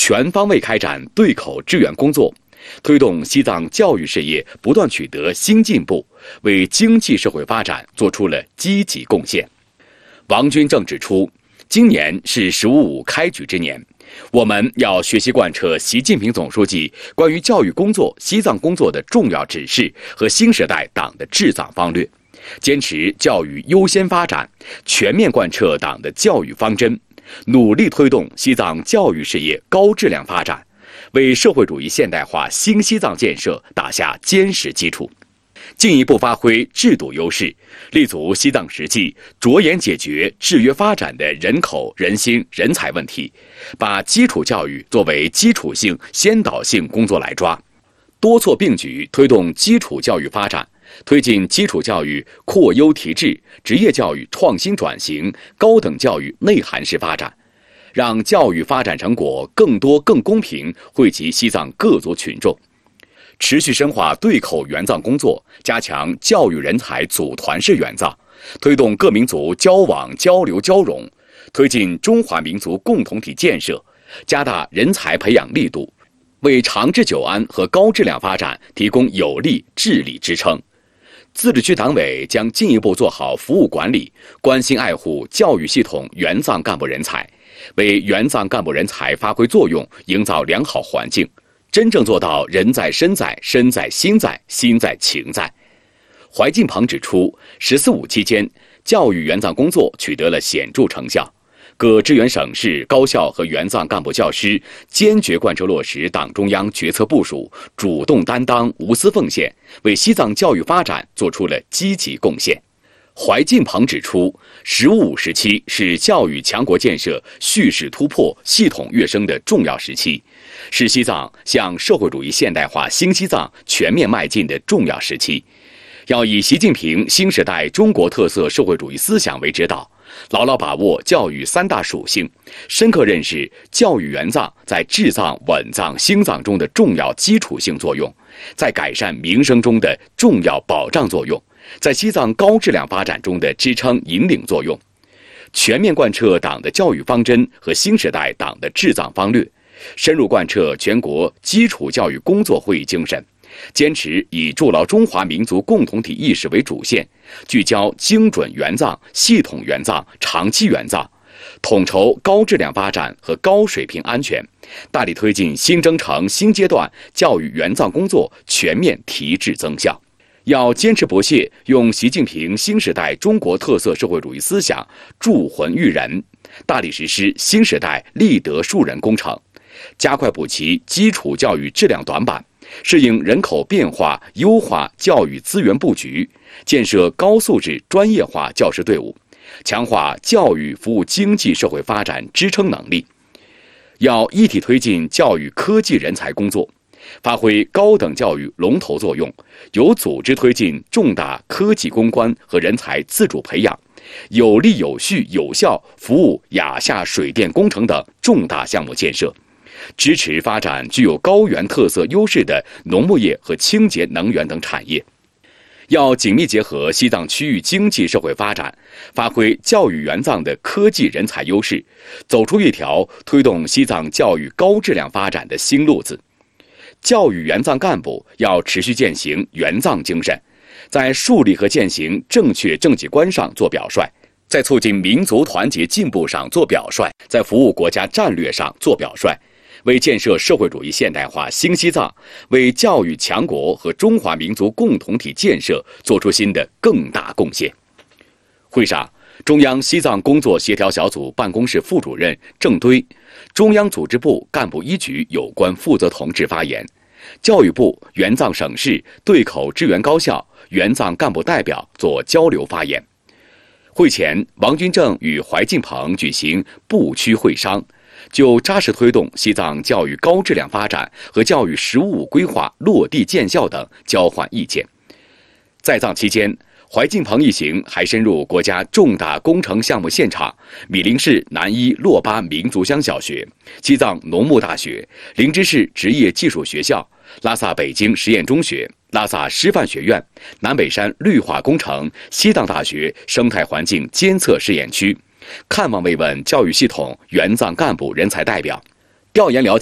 全方位开展对口支援工作，推动西藏教育事业不断取得新进步，为经济社会发展做出了积极贡献。王军正指出，今年是“十五五”开局之年，我们要学习贯彻习近平总书记关于教育工作、西藏工作的重要指示和新时代党的治藏方略，坚持教育优先发展，全面贯彻党的教育方针，努力推动西藏教育事业高质量发展，为社会主义现代化新西藏建设打下坚实基础。进一步发挥制度优势，立足西藏实际，着眼解决制约发展的人口、人心、人才问题，把基础教育作为基础性、先导性工作来抓，多措并举推动基础教育发展，推进基础教育扩优提质、职业教育创新转型、高等教育内涵式发展，让教育发展成果更多更公平惠及西藏各族群众。持续深化对口援藏工作，加强教育人才组团式援藏，推动各民族交往交流交融，推进中华民族共同体建设，加大人才培养力度，为长治久安和高质量发展提供有力治理支撑。自治区党委将进一步做好服务管理，关心爱护教育系统援藏干部人才，为援藏干部人才发挥作用营造良好环境，真正做到人在身在，身在心在，心在情在。怀进鹏指出，“14五”期间，教育援藏工作取得了显著成效。各支援省市高校和援藏干部教师坚决贯彻落实党中央决策部署，主动担当、无私奉献，为西藏教育发展做出了积极贡献。怀进鹏指出，“15五”时期是教育强国建设蓄势突破、系统跃升的重要时期，是西藏向社会主义现代化新西藏全面迈进的重要时期。要以习近平新时代中国特色社会主义思想为指导，牢牢把握教育三大属性，深刻认识教育援藏在治藏、稳藏、兴藏中的重要基础性作用，在改善民生中的重要保障作用，在西藏高质量发展中的支撑引领作用，全面贯彻党的教育方针和新时代党的治藏方略，深入贯彻全国基础教育工作会议精神，坚持以筑牢中华民族共同体意识为主线，聚焦精准援藏、系统援藏、长期援藏，统筹高质量发展和高水平安全，大力推进新征程新阶段教育援藏工作全面提质增效。要坚持不懈用习近平新时代中国特色社会主义思想铸魂育人，大力实施新时代立德树人工程，加快补齐基础教育质量短板，适应人口变化，优化教育资源布局，建设高素质专业化教师队伍，强化教育服务经济社会发展支撑能力。要一体推进教育科技人才工作，发挥高等教育龙头作用，有组织推进重大科技攻关和人才自主培养，有力有序有效服务雅夏水电工程等重大项目建设，支持发展具有高原特色优势的农牧业和清洁能源等产业。要紧密结合西藏区域经济社会发展，发挥教育援藏的科技人才优势，走出一条推动西藏教育高质量发展的新路子。教育援藏干部要持续践行援藏精神，在树立和践行正确政绩观上做表率，在促进民族团结进步上做表率，在服务国家战略上做表率，为建设社会主义现代化新西藏，为教育强国和中华民族共同体建设做出新的更大贡献。会上，中央西藏工作协调小组办公室副主任郑堆、中央组织部干部一局有关负责同志发言，教育部、援藏省市对口支援高校援藏干部代表做交流发言。会前，王军正与怀进鹏举行部区会商，就扎实推动西藏教育高质量发展和教育“15五”规划落地见效等交换意见。在藏期间，怀进鹏一行还深入国家重大工程项目现场，米林市南一洛巴民族乡小学、西藏农牧大学、林芝市职业技术学校、拉萨北京实验中学、拉萨师范学院、南北山绿化工程、西藏大学生态环境监测试验区，看望慰问教育系统援藏干部人才代表，调研了解